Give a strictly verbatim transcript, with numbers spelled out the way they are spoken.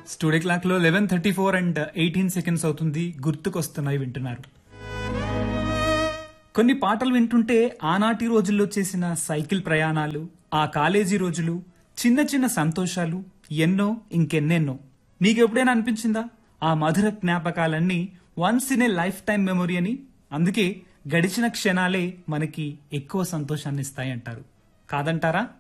Studio clock లో eleven thirty four and eighteen seconds అవుతుంది. గుర్తుకొస్తున్నాయి వింటున్నారు. కొన్ని పాటలు వింటుంటే ఆనాటి రోజుల్లో చేసిన సైకిల్ ప్రయాణాలు, ఆ కాలేజీ రోజులు, చిన్న చిన్న సంతోషాలు ఎన్నో ఇంకెన్నెన్నో. నీకెప్పుడైనా అనిపించిందా ఆ మధుర జ్ఞాపకాలన్నీ once in a life time memory అని? అందుకే గడిచిన క్షణాలే మనకి ఎక్కువ సంతోషాన్ని ఇస్తాయంటారు, కాదంటారా?